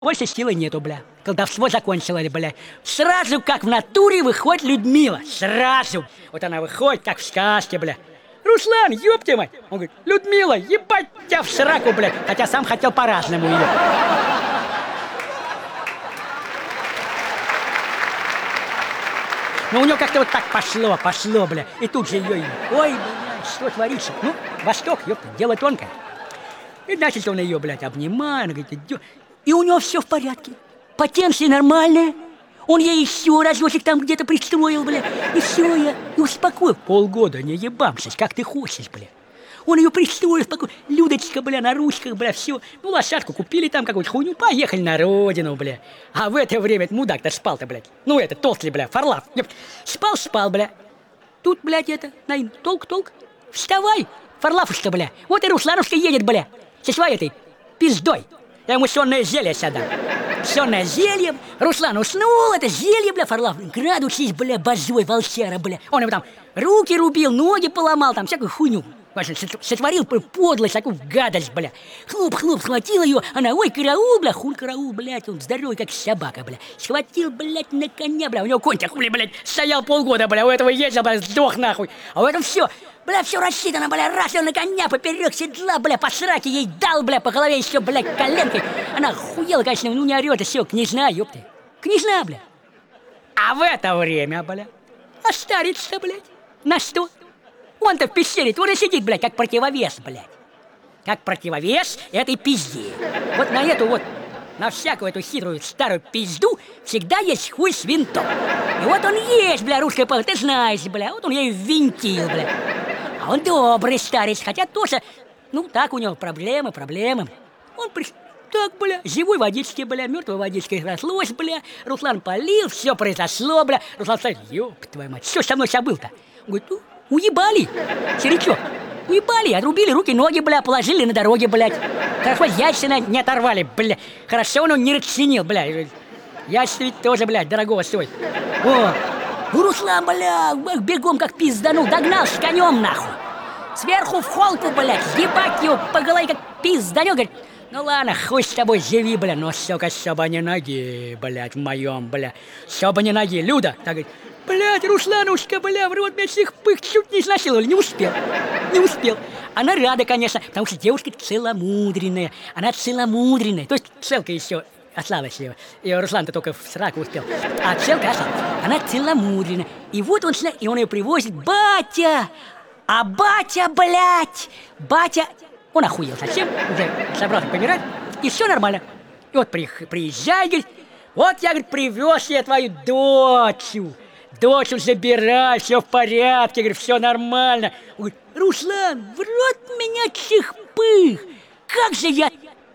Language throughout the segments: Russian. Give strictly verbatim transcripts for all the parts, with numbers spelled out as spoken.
Больше силы нету, бля. Колдовство закончилось, бля. Сразу, как в натуре, выходит Людмила. Сразу. Вот она выходит, как в сказке, бля. Руслан, ёпте мать. Он говорит: Людмила, ебать тебя в сраку, бля. Хотя сам хотел по-разному ее. Но у него как-то вот так пошло, пошло, бля. И тут же ее... Ой, бля, что творится? Ну, Восток, ёпта, дело тонкое. И значит, он ее, блядь, обнимает, он говорит: идёт. И у него все в порядке. Потенция нормальная. Он ей еще разочек там где-то пристроил, бля. И все, я и успокоил. Полгода не ебамшись, как ты хочешь, бля. Он ее пристроил, успокоил. Людочка, бля, на ручках, бля, все. Ну, лошадку купили там, какую-то хуйню, поехали на родину, бля. А в это время этот мудак-то спал-то, блядь. Ну, это, толстый, бля, Фарлав. Спал-спал, бля. Тут, блядь, это, Наим, толк-толк. Вставай, Фарлавушка, бля. Вот и Русланушка едет, бля. Со своей этой пиздой. Я ему сонное зелье сюда. Сонное зелье. Руслан уснул, это зелье, бля, Фарлав. Градусись, бля, бозой, волчара, бля. Он ему там руки рубил, ноги поломал, там всякую хуйню. Сотворил подлость, такую гадость, бля. Хлоп-хлоп, схватил ее, она: ой, караул, бля, хуль караул, блядь. Он здоровый, как собака, бля. Схватил, блядь, на коня, бля. У него конь хули, блядь, стоял полгода, бля. У этого ездил, бля, сдох нахуй. А у этого все, бля, все рассчитано, бля. Раз он на коня поперек седла, бля, по сраке ей дал, бля, по голове еще, бля, коленкой. Она охуела, конечно, ну не орет, и все, княжна, ёпты. Княжна, бля. А в это время, бля, а старец-то, блядь, на что? Он-то в пещере тоже сидит, блядь, как противовес, блядь. Как противовес этой пизде. Вот на эту вот, на всякую эту хитрую старую пизду всегда есть хуй с винтом. И вот он есть, бля, русская пол, ты знаешь, бля, вот он ей ввинтил, бля. А он добрый старец, хотя тоже, ну, так у него проблемы, проблемы. Он приш... Так, бля, живой водички, бля, мертвой водичкой разлось, бля. Руслан полил, все произошло, бля. Руслан сказал: ёб твою мать, что со мной забыл-то? Он говорит: ну, уебали, черечок, уебали, отрубили руки, ноги, бля, положили на дороге, блядь. Хорошо, яйца не оторвали, бля. Хорошо, он не расценил, бля. Яйца ведь тоже, блядь, дорогого стоит. О, Руслан, бля, бегом как пизданул, догнал с конем, нахуй. Сверху в холку, блядь, ебать его по голове как пизданул, говорит: ну ладно, хуй с тобой, живи, бля, но, сука, чтобы не ноги, блядь, в моем, бля. Чтобы не ноги. Люда, так говорит: блядь, Русланушка, бля, в рот меня всех пых чуть не изнасиловали. Не успел, не успел. Она рада, конечно, потому что девушка целомудренная. Она целомудренная. То есть целка еще осталась его. И Руслан-то только в сраку успел. А целка осталась. Она целомудренная. И вот он, и он ее привозит. Батя! А батя, блядь! Батя... Он охуел совсем, уже собрался помирать, и все нормально. И вот при, приезжай, говорит: вот я, говорит, привез я твою дочь. Дочь забирай, все в порядке, говорит, все нормально. Он говорит: Руслан, в рот меня чих-пых, как же я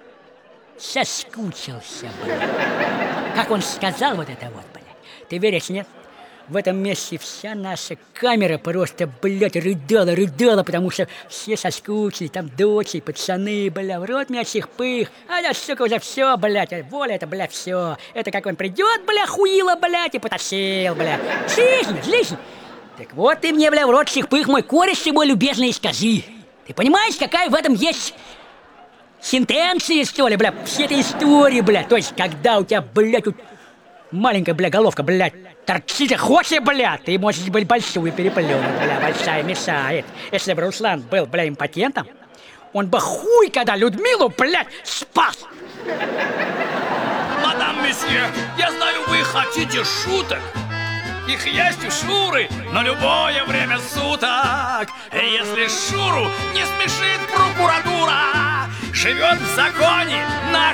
соскучился, блядь. Как он сказал вот это вот, блядь. Ты веришь, нет? В этом месте вся наша камера просто, блядь, рыдала, рыдала, потому что все соскучились, там дочери, пацаны, бля, в рот меня чих-пых. А я, сука, уже все, блядь, воля это, бля, все. Это как он придет, бля, хуила, блядь, и потащил, бля. Жизнь, жизнь. Так вот ты мне, бля, в рот чих-пых, мой кореш, ты мой любезный, скажи. Ты понимаешь, какая в этом есть сентенция, что ли, бля, все этой истории, бля. То есть, когда у тебя, блядь, тут маленькая, бля, головка, блядь, торчит, хочешь, бля, ты можешь быть большую переплюнуть, бля, большая мешает. Если бы Руслан был, бля, импотентом, он бы хуй, когда Людмилу, блядь, спас. Мадам месье, я знаю, вы хотите шуток. Их есть у Шуры на любое время суток. И если Шуру не смешит прокуратура, живет в законе